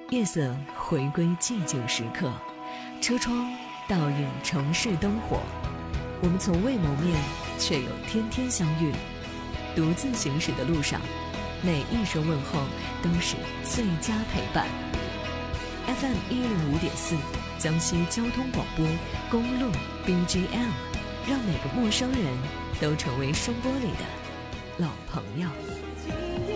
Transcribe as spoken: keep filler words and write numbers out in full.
夜色回归寂静时刻，车窗倒映城市灯火。我们从未谋面，却有天天相遇。独自行驶的路上，每一声问候都是最佳陪伴。F M 一零五点四，江西交通广播公路 B G M， 让每个陌生人都成为声波里的老朋友。